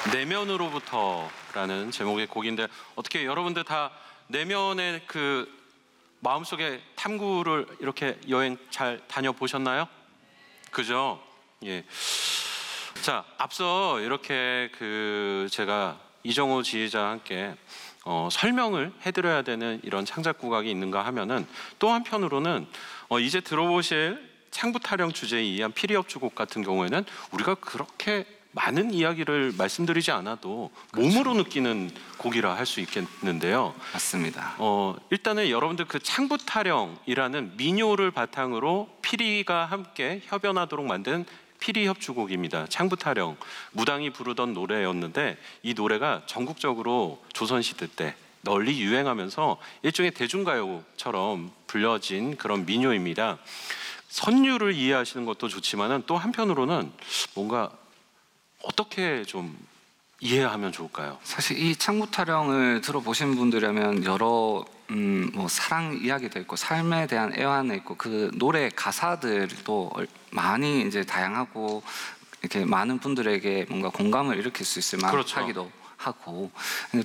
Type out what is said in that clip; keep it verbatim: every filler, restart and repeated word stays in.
내면으로부터라는 제목의 곡인데 어떻게 여러분들 다 내면의 그 마음속에 탐구를 이렇게 여행 잘 다녀보셨나요? 그죠? 예. 자, 앞서 이렇게 그 제가 이정호 지휘자와 함께 어, 설명을 해드려야 되는 이런 창작 국악이 있는가 하면은 또 한편으로는 어, 이제 들어보실 창부 타령 주제에 의한 피리협주곡 같은 경우에는 우리가 그렇게 많은 이야기를 말씀드리지 않아도 그렇죠. 몸으로 느끼는 곡이라 할 수 있겠는데요. 맞습니다. 어, 일단은 여러분들 그 창부 타령이라는 민요를 바탕으로 피리가 함께 협연하도록 만든 피리협주곡입니다. 창부 타령, 무당이 부르던 노래였는데 이 노래가 전국적으로 조선시대 때 널리 유행하면서 일종의 대중가요처럼 불려진 그런 민요입니다. 선율을 이해하시는 것도 좋지만은 또 한편으로는 뭔가 어떻게 좀 이해하면 좋을까요? 사실 이 창부 타령을 들어보신 분들이라면 여러 음, 뭐 사랑 이야기도 있고 삶에 대한 애환도 있고 그 노래 가사들도 많이 이제 다양하고 이렇게 많은 분들에게 뭔가 공감을 일으킬 수 있을 만하기도 그렇죠. 하고